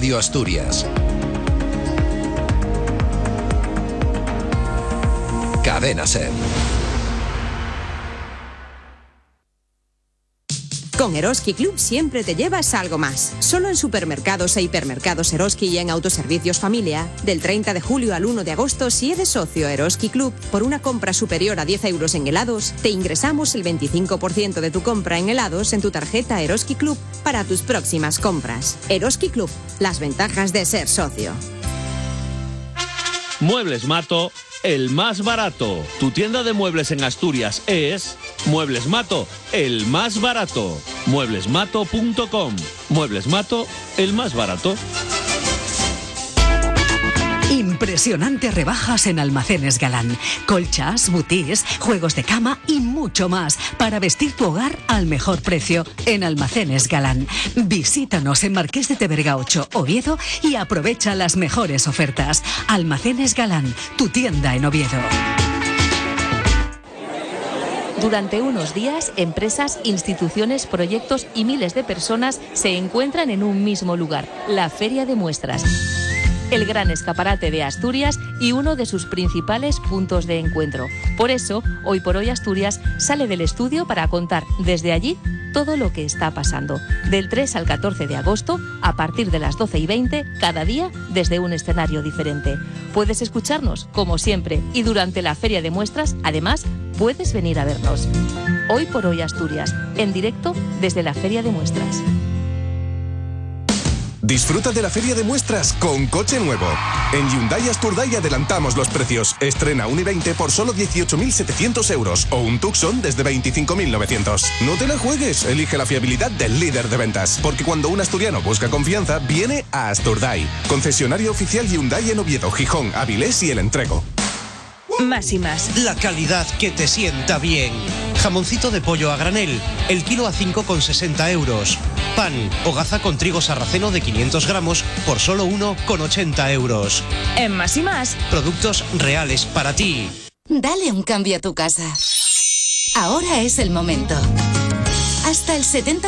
Radio Asturias. Cadena SER. Con Eroski Club siempre te llevas algo más. Solo en supermercados e hipermercados Eroski y en autoservicios Familia, del 30 de julio al 1 de agosto, si eres socio Eroski Club, por una compra superior a 10 euros en helados, te ingresamos el 25% de tu compra en helados en tu tarjeta Eroski Club para tus próximas compras. Eroski Club, las ventajas de ser socio. Muebles Mato, el más barato. Tu tienda de muebles en Asturias es Muebles Mato, el más barato. Mueblesmato.com. Muebles Mato, el más barato. Impresionantes rebajas en Almacenes Galán. Colchas, butís, juegos de cama y mucho más para vestir tu hogar al mejor precio en Almacenes Galán. Visítanos en Marqués de Teverga 8, Oviedo, y aprovecha las mejores ofertas. Almacenes Galán, tu tienda en Oviedo. Durante unos días, empresas, instituciones, proyectos y miles de personas se encuentran en un mismo lugar, la Feria de Muestras. El gran escaparate de Asturias y uno de sus principales puntos de encuentro. Por eso, Hoy por Hoy Asturias sale del estudio para contar desde allí todo lo que está pasando. Del 3 al 14 de agosto, a partir de las 12:20, cada día desde un escenario diferente. Puedes escucharnos, como siempre, y durante la Feria de Muestras, además, puedes venir a vernos. Hoy por Hoy Asturias, en directo desde la Feria de Muestras. Disfruta de la Feria de Muestras con coche nuevo. En Hyundai Asturday adelantamos los precios. Estrena un i20 por solo 18.700 euros o un Tucson desde 25.900. No te la juegues, elige la fiabilidad del líder de ventas. Porque cuando un asturiano busca confianza, viene a Asturday. Concesionario oficial Hyundai en Oviedo, Gijón, Avilés y El Entrego. Más y más. La calidad que te sienta bien. Jamoncito de pollo a granel, el kilo a 5,60 euros. Pan, hogaza con trigo sarraceno de 500 gramos por solo 1,80 euros. En Más y Más. Productos reales para ti. Dale un cambio a tu casa. Ahora es el momento. Hasta el 70%